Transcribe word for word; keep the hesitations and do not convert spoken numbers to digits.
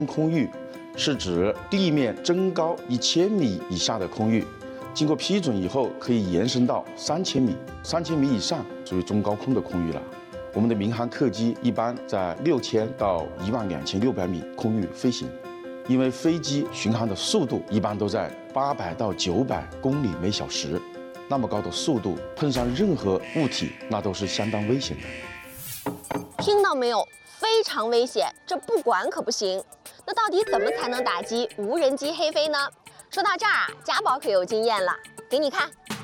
空域是指地面增高一千米以下的空域，经过批准以后可以延伸到三千米，三千米以上属于中高空的空域了。我们的民航客机一般在六千到一万两千六百米空域飞行，因为飞机巡航的速度一般都在八百到九百公里每小时，那么高的速度碰上任何物体，那都是相当危险的。 听到没有？非常危险，这不管可不行。那到底怎么才能打击无人机黑飞呢？说到这儿啊，家宝可有经验了，给你看。